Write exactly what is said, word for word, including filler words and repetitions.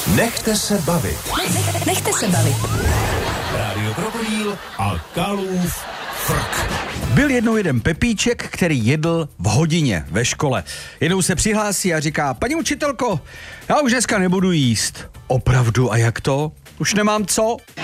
Nechte se bavit. Nech, nechte se bavit. Rádio Krokodýl a Kalův frk. Byl jednou jeden Pepíček, který jedl v hodině ve škole. Jednou se přihlásí a říká: paní učitelko, já už dneska nebudu jíst. Opravdu, a jak to? Už nemám co?